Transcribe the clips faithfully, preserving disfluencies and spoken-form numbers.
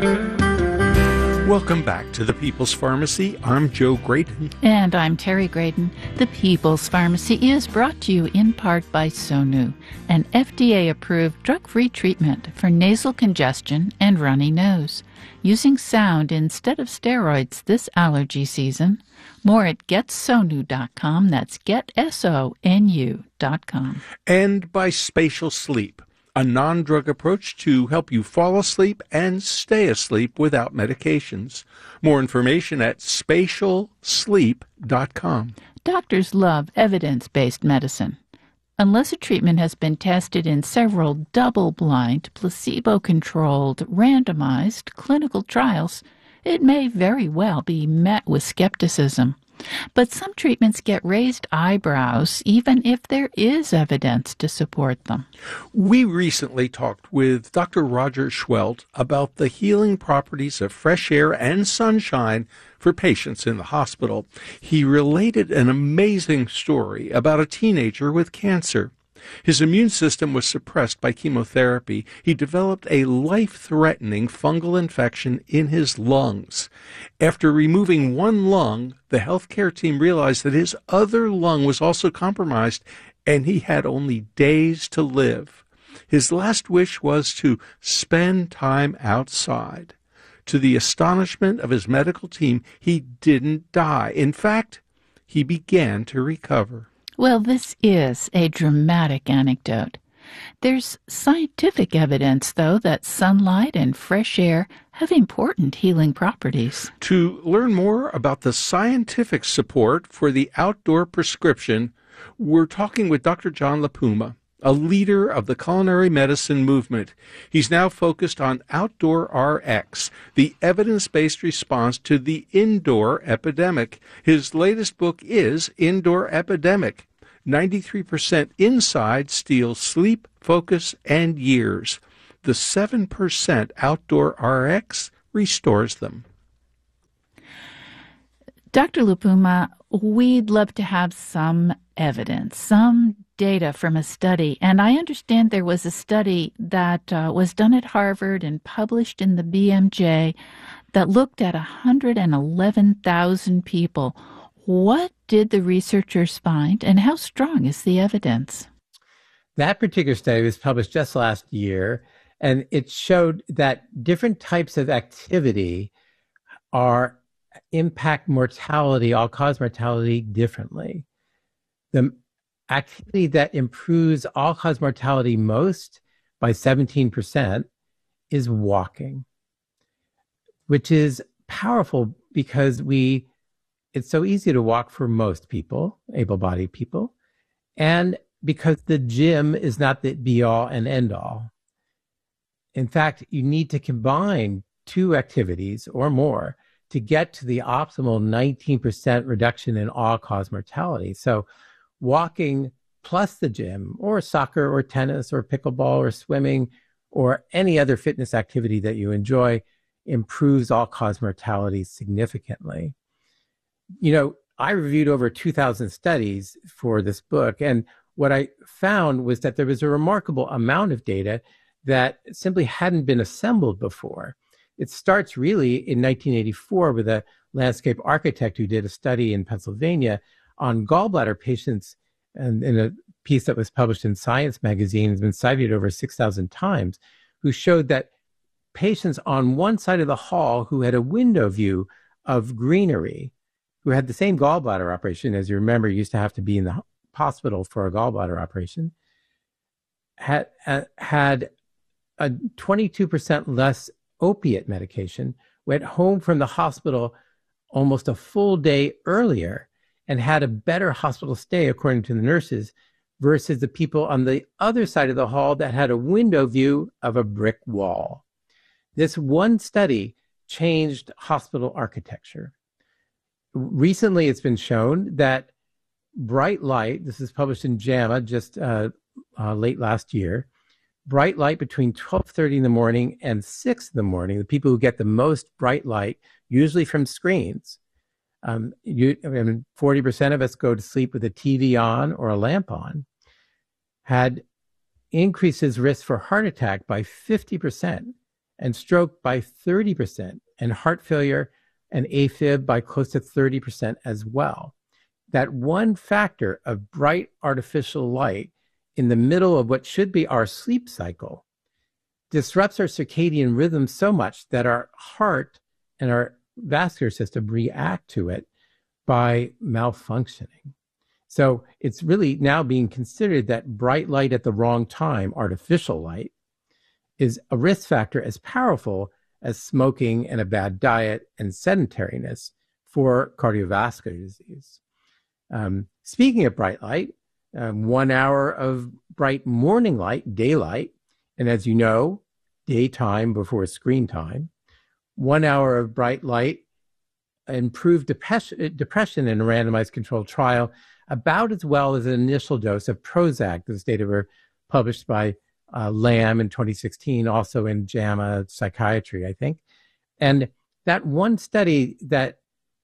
Welcome back to the People's Pharmacy. I'm Joe Graydon. And I'm Terry Graydon. The People's Pharmacy is brought to you in part by Sonu, an F D A-approved drug-free treatment for nasal congestion and runny nose. Using sound instead of steroids this allergy season. More at get sonu dot com. That's get S O N U dot com. And by Spatial Sleep, a non-drug approach to help you fall asleep and stay asleep without medications. More information at spatial sleep dot com. Doctors love evidence-based medicine. Unless a treatment has been tested in several double-blind, placebo-controlled, randomized clinical trials, it may very well be met with skepticism. But some treatments get raised eyebrows even if there is evidence to support them. We recently talked with Doctor Roger Schwelt about the healing properties of fresh air and sunshine for patients in the hospital. He related an amazing story about a teenager with cancer. His immune system was suppressed by chemotherapy. He developed a life-threatening fungal infection in his lungs. After removing one lung, the healthcare team realized that his other lung was also compromised, and he had only days to live. His last wish was to spend time outside. To the astonishment of his medical team, he didn't die. In fact, he began to recover. Well, this is a dramatic anecdote. There's scientific evidence, though, that sunlight and fresh air have important healing properties. To learn more about the scientific support for the outdoor prescription, we're talking with Doctor John LaPuma, a leader of the culinary medicine movement. He's now focused on Outdoor R X, the evidence-based response to the indoor epidemic. His latest book is Indoor Epidemic. ninety-three percent inside steals sleep, focus, and years. The seven percent Outdoor R X restores them. Doctor LaPuma, we'd love to have some evidence, some data from a study. And I understand there was a study that uh, was done at Harvard and published in the B M J that looked at one hundred eleven thousand people. What did the researchers find, and how strong is the evidence? That particular study was published just last year, and it showed that different types of activity are impact mortality, all-cause mortality differently. The activity that improves all-cause mortality most by seventeen percent is walking, which is powerful because we it's so easy to walk for most people, able-bodied people, and because the gym is not the be-all and end-all. In fact, you need to combine two activities or more to get to the optimal nineteen percent reduction in all-cause mortality. So walking plus the gym, or soccer or tennis or pickleball or swimming or any other fitness activity that you enjoy improves all-cause mortality significantly. You know, I reviewed over two thousand studies for this book, and what I found was that there was a remarkable amount of data that simply hadn't been assembled before. It starts really in nineteen eighty-four with a landscape architect who did a study in Pennsylvania on gallbladder patients, and in a piece that was published in Science magazine, has been cited over six thousand times, who showed that patients on one side of the hall who had a window view of greenery, who had the same gallbladder operation, as you remember, used to have to be in the hospital for a gallbladder operation, had, uh, had a twenty-two percent less opiate medication, went home from the hospital almost a full day earlier, and had a better hospital stay, according to the nurses, versus the people on the other side of the hall that had a window view of a brick wall. This one study changed hospital architecture. Recently, it's been shown that bright light, this is published in JAMA just uh, uh, late last year, bright light between twelve thirty in the morning and six in the morning, the people who get the most bright light, usually from screens, um, you, I mean, forty percent of us go to sleep with a T V on or a lamp on, had increases risk for heart attack by fifty percent and stroke by thirty percent, and heart failure and AFib by close to thirty percent as well. That one factor of bright artificial light in the middle of what should be our sleep cycle disrupts our circadian rhythm so much that our heart and our vascular system react to it by malfunctioning. So it's really now being considered that bright light at the wrong time, artificial light, is a risk factor as powerful as smoking and a bad diet and sedentariness for cardiovascular disease. Um, speaking of bright light, um, one hour of bright morning light, daylight, and as you know, daytime before screen time, one hour of bright light improved depression, depression in a randomized controlled trial about as well as an initial dose of Prozac. Those data were published by uh, Lamb in twenty sixteen, also in JAMA Psychiatry, I think. And that one study that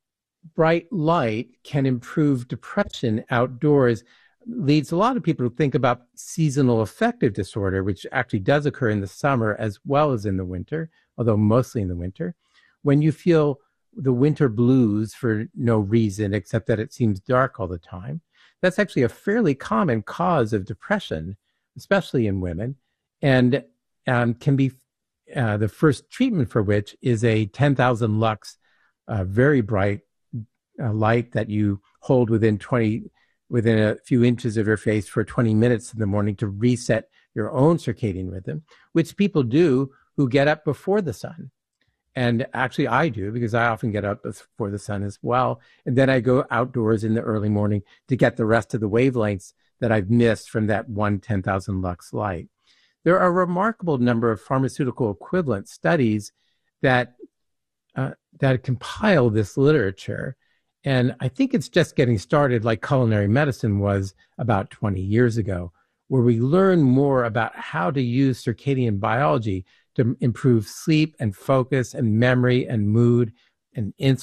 bright light can improve depression outdoors leads a lot of people to think about seasonal affective disorder, which actually does occur in the summer as well as in the winter, although mostly in the winter. When you feel the winter blues for no reason except that it seems dark all the time, that's actually a fairly common cause of depression, especially in women, and um, can be uh, the first treatment for which is a ten thousand lux, uh, very bright uh, light that you hold within twenty within a few inches of your face for twenty minutes in the morning to reset your own circadian rhythm, which people do who get up before the sun. And actually I do, because I often get up before the sun as well. And then I go outdoors in the early morning to get the rest of the wavelengths that I've missed from that one ten thousand lux light. There are a remarkable number of pharmaceutical equivalent studies that, uh, that compile this literature. And I think it's just getting started, like culinary medicine was about twenty years ago, where we learn more about how to use circadian biology to improve sleep and focus and memory and mood and insulin.